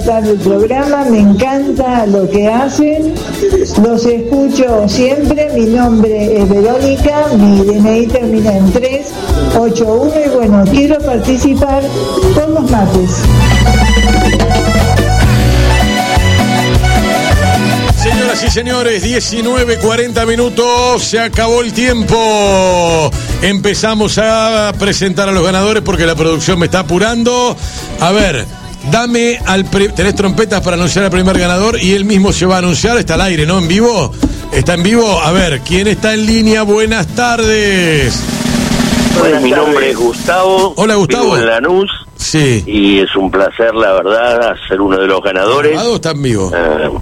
El programa, me encanta lo que hacen, los escucho siempre. Mi nombre es Verónica, mi DNI termina en 381 y bueno, quiero participar con los mates. Señoras y señores, 19:40 minutos, se acabó el tiempo. Empezamos a presentar a los ganadores porque la producción me está apurando. A ver, dame tenés trompetas para anunciar al primer ganador y él mismo se va a anunciar. Está al aire, ¿no? ¿En vivo? ¿Está en vivo? A ver, ¿quién está en línea? Buenas tardes. Bueno, mi nombre es Gustavo. Hola, Gustavo. Vivo en Lanús. Sí. Y es un placer, la verdad, ser uno de los ganadores. ¿Grabado o está en vivo?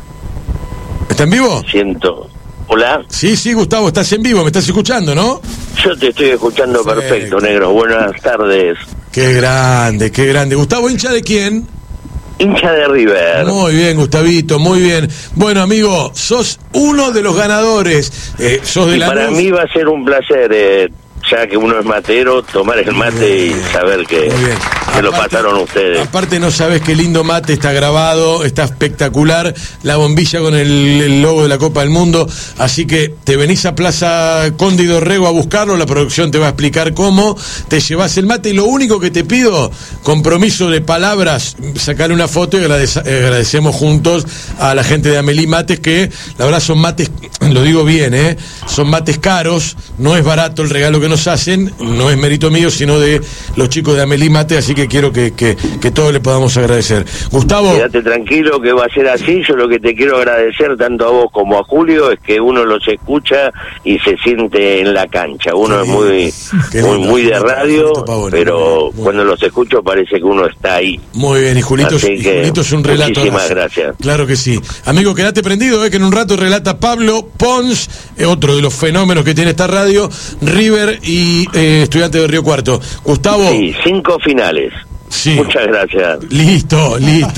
¿Está en vivo? Siento. Hola. Sí, Gustavo, estás en vivo, me estás escuchando, ¿no? Yo te estoy escuchando perfecto, negro. Buenas tardes. Qué grande, qué grande. Gustavo, ¿hincha de quién? Hincha de River. Muy bien, Gustavito, muy bien. Bueno, amigo, sos uno de los ganadores. Sos de y para mí va a ser un placer, ya que uno es matero, tomar el mate y saber que lo pasaron ustedes. Aparte no sabés qué lindo mate, está grabado, está espectacular, la bombilla con el logo de la Copa del Mundo, así que te venís a Plaza Conde y Dorrego a buscarlo, la producción te va a explicar cómo, te llevas el mate y lo único que te pido, compromiso de palabras, sacar una foto y agradecemos juntos a la gente de Amelie Mates, que la verdad son mates, lo digo bien, son mates caros, no es barato el regalo que nos hacen, no es mérito mío, sino de los chicos de Amelie Mate, así que quiero que todos le podamos agradecer. Gustavo. Quédate tranquilo que va a ser así. Yo lo que te quiero agradecer tanto a vos como a Julio es que uno los escucha y se siente en la cancha. Uno es muy de radio, pero cuando los escucho parece que uno está ahí. Muy bien, y Julito es un relato. Muchísimas gracias. Claro que sí. Amigo, quedate prendido, que en un rato relata Pablo Pons, otro de los fenómenos que tiene esta radio, River y Estudiantes de Río Cuarto. Gustavo. Sí, 5 finales. Sí. Muchas gracias. Listo,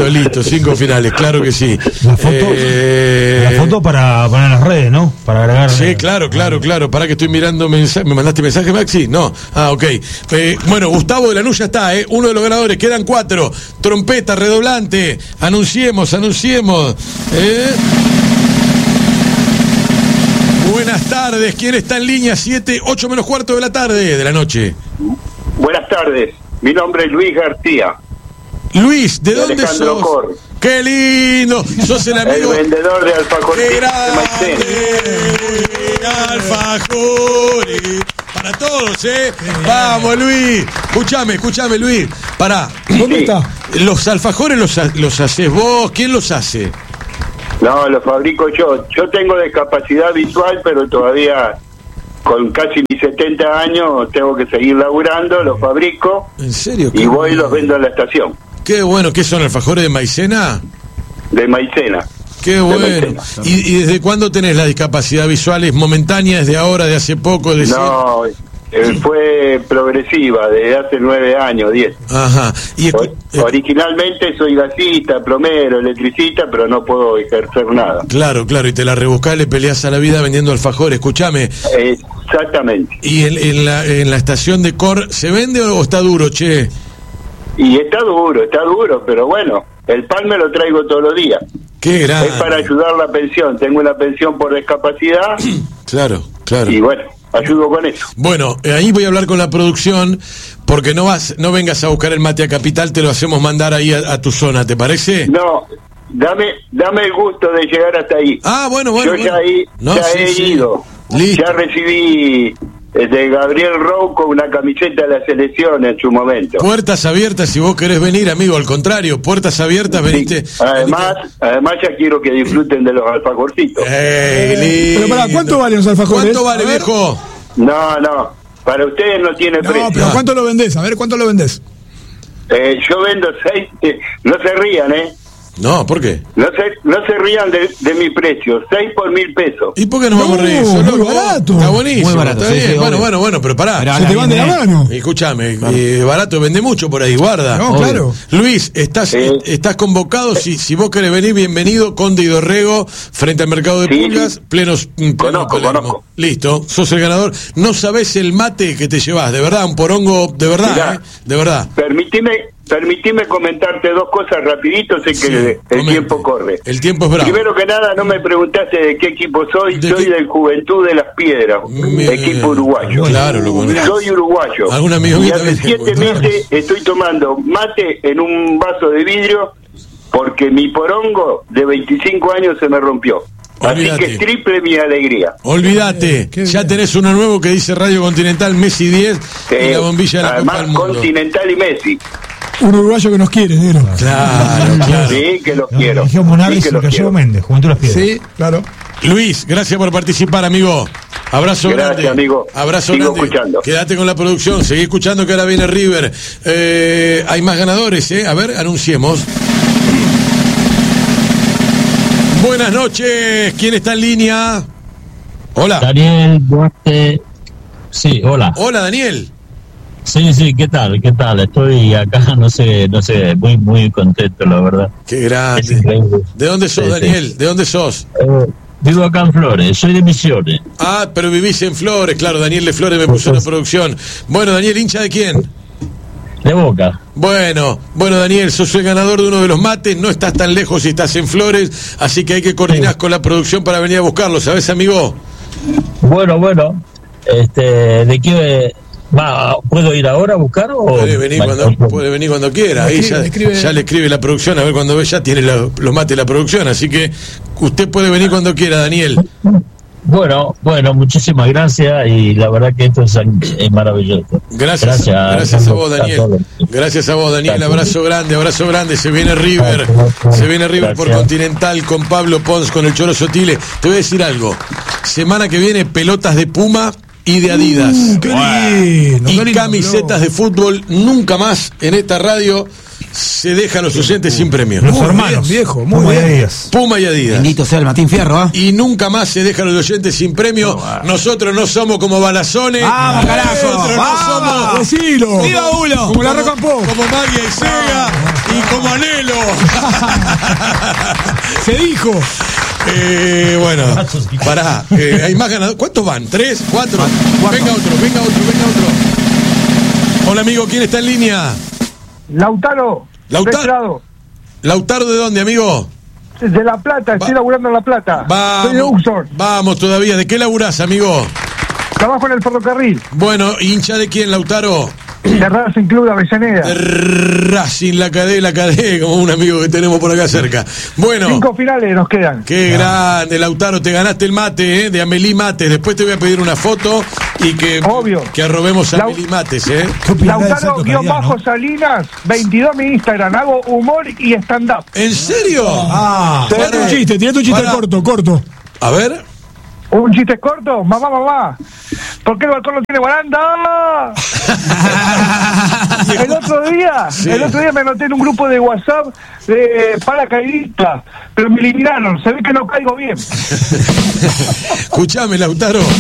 5 finales, claro que sí. La foto para poner en las redes, ¿no? Para agregar. Sí, claro. Para que estoy mirando mensaje. ¿Me mandaste mensaje, Maxi? No. Ok. Bueno, Gustavo de Lanús ya está, uno de los ganadores. Quedan 4. Trompeta, redoblante. Anunciemos. Buenas tardes. ¿Quién está en línea? 8 menos cuarto de la tarde de la noche. Buenas tardes. Mi nombre es Luis García. Luis, ¿de dónde Alejandro sos? Cor. ¡Qué lindo! ¡Sos el amigo! El vendedor de alfajores ¡Qué de grande! Maicena. ¡Alfajores! Para todos, Vamos, Luis. Escuchame, Luis. Pará. ¿Dónde está? ¿Los alfajores los haces vos? ¿Quién los hace? No, los fabrico yo. Yo tengo discapacidad visual, pero todavía con casi mis 70 años tengo que seguir laburando, los fabrico. ¿En serio? Y voy y los vendo en la estación. Qué bueno. ¿Qué son, alfajores de maicena? De Maicena. Qué bueno. ¿Y desde cuándo tenés la discapacidad visual? ¿Es momentánea? ¿Desde ahora? ¿De hace poco? No, fue progresiva, desde hace 9 años, 10. Ajá. Originalmente soy gasista, plomero, electricista, pero no puedo ejercer nada. Claro, y te la rebuscás, le peleás a la vida vendiendo alfajores. Escuchame. Exactamente. ¿Y en la estación de Cor se vende o está duro, che? Y está duro, pero bueno, el pan me lo traigo todos los días. Qué grande. Es para ayudar la pensión. Tengo una pensión por discapacidad. Claro. Y bueno, ayudo con eso. Bueno, ahí voy a hablar con la producción, porque no vengas a buscar el mate a Capital, te lo hacemos mandar ahí a tu zona, ¿te parece? No, dame el gusto de llegar hasta ahí. Ah, bueno. Yo ya he ido. Listo. Ya recibí de Gabriel Rouco una camiseta de la selección en su momento. Puertas abiertas si vos querés venir, amigo, al contrario, puertas abiertas, veniste. Además ya quiero que disfruten de los alfajorcitos. Pero ¿cuánto valen los alfajores? ¿Cuánto vale, viejo? No, para ustedes no tiene precio. No, pero ¿cuánto lo vendés? A ver, ¿cuánto lo vendés? Yo vendo 6, no se rían, No, ¿por qué? No se rían de mi precio, 6 por 1.000 pesos. ¿Y por qué nos vamos a reír? Muy barato. Está buenísimo, muy barato, está sí, bien. sí, Bueno, pero pará. Se te van de la mano. Escúchame, barato vende mucho por ahí, guarda. No, claro. Luis, estás convocado, si vos querés venir, bienvenido, Conde y Dorrego, frente al mercado de Pulgas, pleno Conozco. Listo, sos el ganador. No sabés el mate que te llevás, de verdad, un porongo, de verdad, Mirá, de verdad. Permitime permitime comentarte dos cosas rapidito, sé que el tiempo corre. El tiempo es bravo. Primero que nada, no me preguntaste de qué equipo soy. Soy del Juventud de Las Piedras, equipo uruguayo. Claro, lo conozco. Soy uruguayo. ¿Algún amigo y hace 7 meses estoy tomando mate en un vaso de vidrio porque mi porongo de 25 años se me rompió. Olvídate. Así que triple mi alegría. Olvídate, ya tenés uno nuevo que dice Radio Continental Messi 10 y la bombilla de la Copa del Mundo. Continental y Messi. Un uruguayo que nos quiere, negro. Claro. Sí, que los quiero. Dijimos Monarris y Gallego Méndez, Juventud Las Piedras. Sí, claro. Luis, gracias por participar, amigo. Abrazo grande. Gracias, amigo. Abrazo Sigo grande. escuchando. Quédate con la producción, seguí escuchando que ahora viene River. Hay más ganadores, A ver, anunciemos. Buenas noches, ¿quién está en línea? Hola. Daniel Duarte. Sí, hola. Hola, Daniel. Sí, ¿qué tal? Estoy acá, no sé, muy contento, la verdad. Qué grande. ¿De dónde sos, Daniel? ¿De dónde sos? Vivo acá en Flores, soy de Misiones. Ah, pero vivís en Flores, claro, Daniel de Flores me puso en la producción. Bueno, Daniel, ¿hincha de quién? De Boca. Bueno, Daniel, sos el ganador de uno de los mates, no estás tan lejos si estás en Flores, así que hay que coordinar con la producción para venir a buscarlo, ¿sabes, amigo? Bueno, ¿de qué va? ¿Puedo ir ahora a buscar o...? Puede venir cuando quiera, ahí ya le escribe la producción, a ver cuando ve, ya tiene los mates de la producción, así que usted puede venir cuando quiera, Daniel. Bueno, muchísimas gracias y la verdad que esto es maravilloso. Gracias a vos, Daniel. Gracias a vos, Daniel. Abrazo grande. Se viene River. Por Continental con Pablo Pons, con el Cholo Sotile. Te voy a decir algo. Semana que viene, pelotas de Puma y de Adidas. Y camisetas de fútbol. Nunca más en esta radio se dejan los oyentes sin premio. Los hermanos, viejo, muy bien. Puma y Adidas. Bendito sea el Martín Fierro, ¿ah? Y nunca más se dejan los oyentes sin premio. Nosotros no somos como Balazones. ¡Vamos, carajo! Nosotros no somos. Decilo. ¡Viva uno! Como la Rocampó. Como Magia y Sega. Y como Anhelo. Se dijo. Bueno, pará. Hay más ganadores. ¿Cuántos van? ¿3? ¿4? Venga otro. Hola, amigo. ¿Quién está en línea? Lautaro. ¿Lautaro de dónde, amigo? De La Plata, estoy laburando en La Plata. Soy de Uxor. Vamos todavía. ¿De qué laburás, amigo? Trabajo en el ferrocarril. Bueno, ¿hincha de quién, Lautaro? De Racing Club de Avellaneda. Racing, la cadé, como un amigo que tenemos por acá cerca. Bueno. 5 finales nos quedan. Qué grande, Lautaro, te ganaste el mate, de Amelí Mates. Después te voy a pedir una foto y que arrobemos a Amelí Mates, Lautaro-Salinas, 22 mi Instagram, hago humor y stand-up. ¿En serio? Tirate un chiste corto. A ver. ¿Un chiste corto? Mamá. ¿Por qué el balcón no tiene baranda? El otro día me anoté en un grupo de WhatsApp de paracaidistas, pero me eliminaron. Se ve que no caigo bien. Escuchame, Lautaro.